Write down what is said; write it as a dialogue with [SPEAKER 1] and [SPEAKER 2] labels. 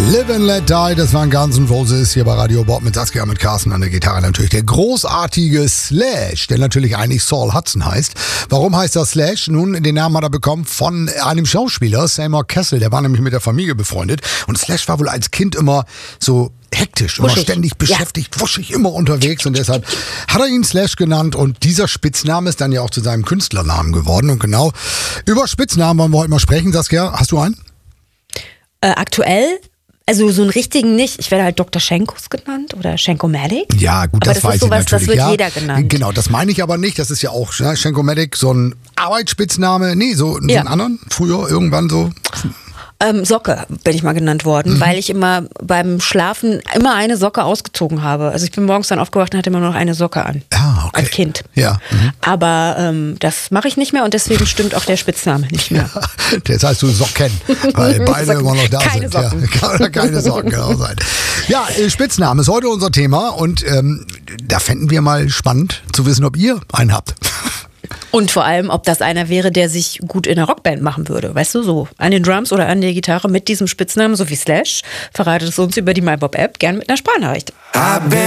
[SPEAKER 1] Live and Let Die, das waren Guns N' Roses hier bei Radio Bob mit Saskia, mit Carsten an der Gitarre. Natürlich der großartige Slash, der natürlich eigentlich Saul Hudson heißt. Warum heißt er Slash? Nun, den Namen hat er bekommen von einem Schauspieler, Seymour Cassel, der war nämlich mit der Familie befreundet. Und Slash war wohl als Kind immer so hektisch, immer ständig beschäftigt, wuschig, immer unterwegs. Und deshalb hat er ihn Slash genannt. Und dieser Spitzname ist dann ja auch zu seinem Künstlernamen geworden. Und genau über Spitznamen wollen wir heute mal sprechen. Saskia, hast du einen?
[SPEAKER 2] Aktuell? Also so einen richtigen nicht. Ich werde halt Dr. Schenkos genannt oder Schenkomatic.
[SPEAKER 1] Ja, gut, das weiß ich natürlich.
[SPEAKER 2] Das wird jeder genannt.
[SPEAKER 1] Genau, das meine ich aber nicht. Das ist ja auch Schenkomatic, so ein Arbeitsspitzname. Nee, so einen anderen. Früher irgendwann so.
[SPEAKER 2] Socke bin ich mal genannt worden, weil ich immer beim Schlafen immer eine Socke ausgezogen habe. Also ich bin morgens dann aufgewacht und hatte immer noch eine Socke an.
[SPEAKER 1] Ah, okay.
[SPEAKER 2] Als Kind.
[SPEAKER 1] Ja.
[SPEAKER 2] Aber das mache ich nicht mehr und deswegen stimmt auch der Spitzname nicht mehr.
[SPEAKER 1] Ja, das heißt du Socken, weil beide immer noch da
[SPEAKER 2] keine
[SPEAKER 1] sind.
[SPEAKER 2] Socken.
[SPEAKER 1] Ja, keine Socken, genau sein. Ja, Spitzname ist heute unser Thema und da fänden wir mal spannend zu wissen, ob ihr einen habt.
[SPEAKER 2] Und vor allem, ob das einer wäre, der sich gut in einer Rockband machen würde. Weißt du, so an den Drums oder an der Gitarre mit diesem Spitznamen, so wie Slash. Verratet es uns über die MyBob-App, gern mit einer Sprachnachricht.